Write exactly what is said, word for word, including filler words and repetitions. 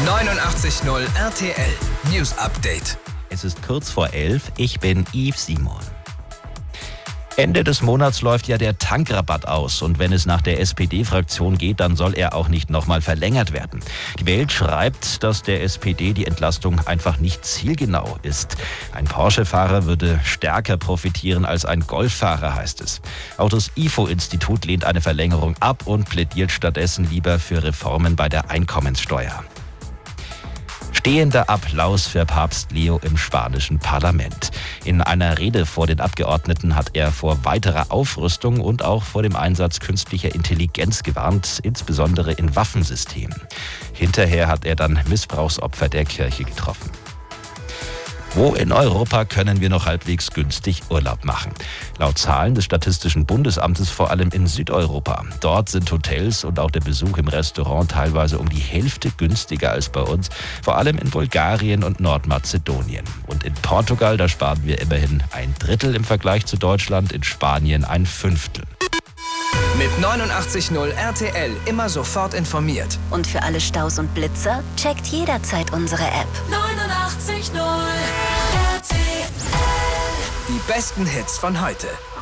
neunundachtzig Komma null R T L News Update. Es ist kurz vor elf. Ich bin Yves Simon. Ende des Monats läuft ja der Tankrabatt aus und wenn es nach der S P D-Fraktion geht, dann soll er auch nicht nochmal verlängert werden. Die Welt schreibt, dass der S P D die Entlastung einfach nicht zielgenau ist. Ein Porsche-Fahrer würde stärker profitieren als ein Golffahrer, heißt es. Auch das I F O-Institut lehnt eine Verlängerung ab und plädiert stattdessen lieber für Reformen bei der Einkommenssteuer. Stehender Applaus für Papst Leo im spanischen Parlament. In einer Rede vor den Abgeordneten hat er vor weiterer Aufrüstung und auch vor dem Einsatz künstlicher Intelligenz gewarnt, insbesondere in Waffensystemen. Hinterher hat er dann Missbrauchsopfer der Kirche getroffen. Wo in Europa können wir noch halbwegs günstig Urlaub machen? Laut Zahlen des Statistischen Bundesamtes vor allem in Südeuropa. Dort sind Hotels und auch der Besuch im Restaurant teilweise um die Hälfte günstiger als bei uns. Vor allem in Bulgarien und Nordmazedonien. Und in Portugal, da sparen wir immerhin ein Drittel im Vergleich zu Deutschland, in Spanien ein Fünftel. Mit neunundachtzig Komma null R T L immer sofort informiert. Und für alle Staus und Blitzer checkt jederzeit unsere App. neunundachtzig Komma null R T L. Die besten Hits von heute.